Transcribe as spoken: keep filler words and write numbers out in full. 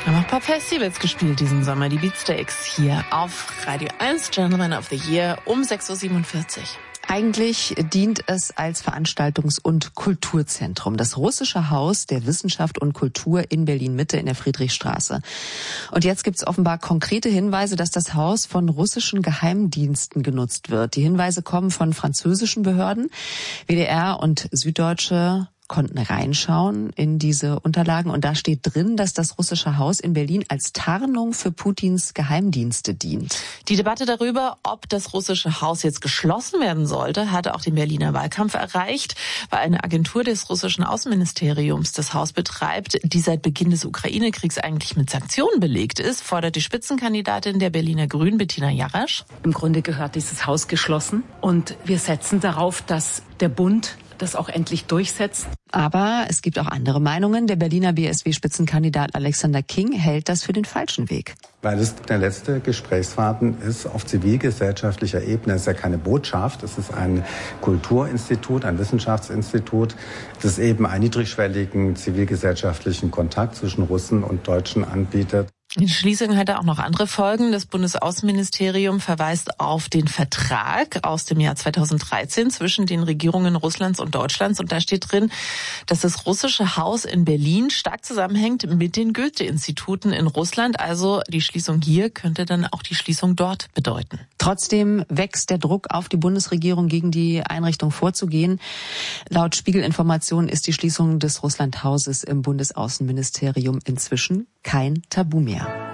Haben auch ein paar Festivals gespielt diesen Sommer. Die Beatsteaks hier auf Radio eins, Gentleman of the Year um sechs Uhr siebenundvierzig. Eigentlich dient es als Veranstaltungs- und Kulturzentrum. Das Russische Haus der Wissenschaft und Kultur in Berlin-Mitte in der Friedrichstraße. Und jetzt gibt es offenbar konkrete Hinweise, dass das Haus von russischen Geheimdiensten genutzt wird. Die Hinweise kommen von französischen Behörden. W D R und Süddeutsche konnten reinschauen in diese Unterlagen und da steht drin, dass das Russische Haus in Berlin als Tarnung für Putins Geheimdienste dient. Die Debatte darüber, ob das Russische Haus jetzt geschlossen werden sollte, hatte auch den Berliner Wahlkampf erreicht, weil eine Agentur des russischen Außenministeriums das Haus betreibt, die seit Beginn des Ukraine-Kriegs eigentlich mit Sanktionen belegt ist, fordert die Spitzenkandidatin der Berliner Grünen, Bettina Jarasch. Im Grunde gehört dieses Haus geschlossen und wir setzen darauf, dass der Bund das auch endlich durchsetzt. Aber es gibt auch andere Meinungen. Der Berliner B S W-Spitzenkandidat Alexander King hält das für den falschen Weg. Weil es der letzte Gesprächsfaden ist auf zivilgesellschaftlicher Ebene. Es ist ja keine Botschaft, es ist ein Kulturinstitut, ein Wissenschaftsinstitut, das eben einen niedrigschwelligen zivilgesellschaftlichen Kontakt zwischen Russen und Deutschen anbietet. Die Schließung hatte auch noch andere Folgen. Das Bundesaußenministerium verweist auf den Vertrag aus dem Jahr zweitausenddreizehn zwischen den Regierungen Russlands und Deutschlands. Und da steht drin, dass das Russische Haus in Berlin stark zusammenhängt mit den Goethe-Instituten in Russland. Also die Schließung hier könnte dann auch die Schließung dort bedeuten. Trotzdem wächst der Druck auf die Bundesregierung, gegen die Einrichtung vorzugehen. Laut Spiegelinformationen ist die Schließung des Russlandhauses im Bundesaußenministerium inzwischen kein Tabu mehr.